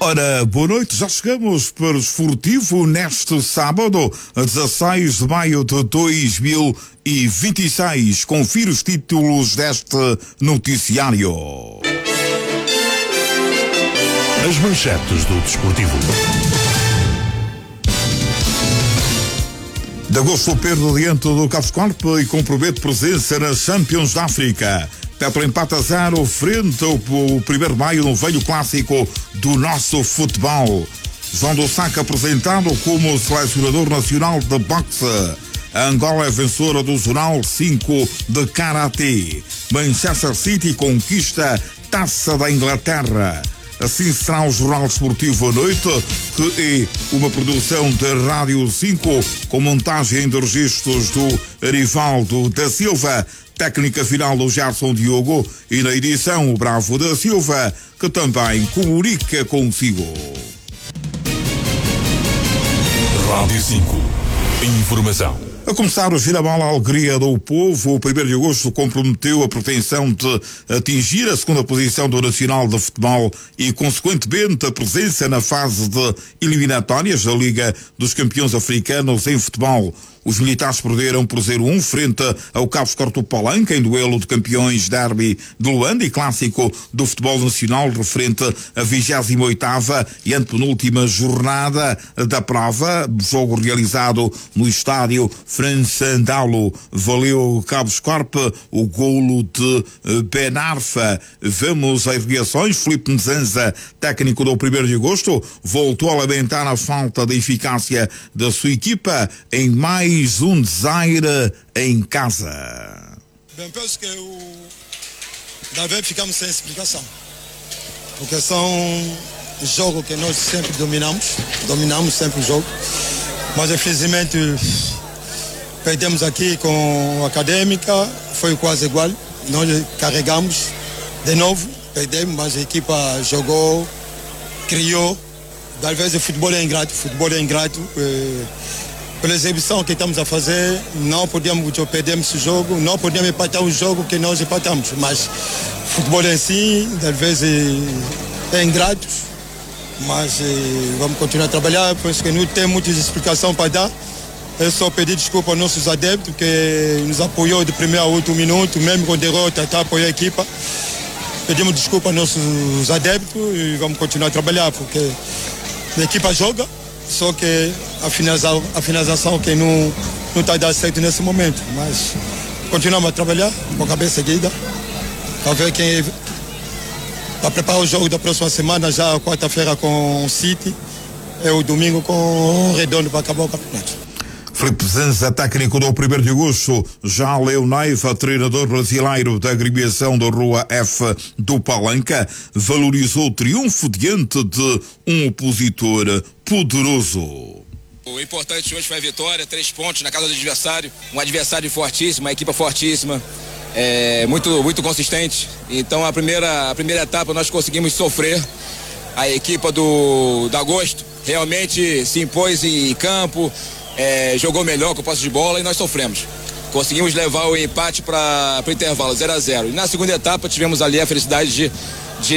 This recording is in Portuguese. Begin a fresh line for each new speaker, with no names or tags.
Ora, boa noite, já chegamos para o Esportivo neste sábado, 16 de maio de 2026. Confira os títulos deste noticiário.
As manchetes do Desportivo.
De agosto perde diante do Cabo Corp e compromete presença na Champions da África. Petro empata 0 frente ao 1º de maio no velho clássico do nosso futebol. João do Saca apresentado como selecionador nacional de boxe. A Angola é vencedora do Zonal 5 de Karatê. Manchester City conquista Taça da Inglaterra. Assim será o Jornal Desportivo à noite, que é uma produção da Rádio 5 com montagem de registros do Arivaldo da Silva, técnica final do Gerson Diogo e na edição o Bravo da Silva, que também comunica consigo.
Rádio 5. Informação.
A começar o Gira-Bola, a alegria do povo, o 1º de agosto comprometeu a pretensão de atingir a 2ª posição do Nacional de Futebol e, consequentemente, a presença na fase de eliminatórias da Liga dos Campeões Africanos em futebol. Os militares perderam por 0-1 frente ao Cabo Corp Palanca em duelo de campeões derby de Luanda e clássico do futebol nacional referente à 28ª e antepenúltima jornada da prova. Jogo realizado no estádio Françandalo. Valeu Cabo Corp o golo de Benarfa. Vamos às reações. Filipe Nzanza, técnico do 1º de agosto, voltou a lamentar a falta de eficácia da sua equipa em mais um desaire em casa.
Bem, penso que talvez ficamos sem explicação, porque são jogos que nós sempre dominamos sempre o jogo, mas infelizmente perdemos aqui com a Académica, foi quase igual, nós carregamos de novo, perdemos, mas a equipa jogou, criou. Talvez o futebol é ingrato, pela exibição que estamos a fazer, não podemos perder esse jogo, não podemos empatar o jogo que nós empatamos, mas futebol em si, talvez é ingrato, mas vamos continuar a trabalhar, penso que não tem muita explicação para dar. É só pedir desculpa aos nossos adeptos que nos apoiou de primeiro a último minuto, mesmo com derrota, apoiou a equipa. Pedimos desculpa aos nossos adeptos e vamos continuar a trabalhar, porque a equipa joga, só que a finalização que não está dando certo nesse momento, mas continuamos a trabalhar com a cabeça erguida para ver quem para preparar o jogo da próxima semana, já quarta-feira com o City e o domingo com o Redondo para acabar o campeonato.
Filipe Nzanza, técnico do 1º de agosto. Já Leo Neiva, treinador brasileiro da agremiação da Rua F do Palanca, valorizou o triunfo diante de um opositor poderoso.
O importante hoje foi a vitória, 3 pontos na casa do adversário, um adversário fortíssimo, uma equipe fortíssima, muito consistente. Então a primeira etapa nós conseguimos sofrer, a equipe do Agosto realmente se impôs em campo, jogou melhor com o posse de bola e nós sofremos. Conseguimos levar o empate para o intervalo 0-0. E na segunda etapa tivemos ali a felicidade de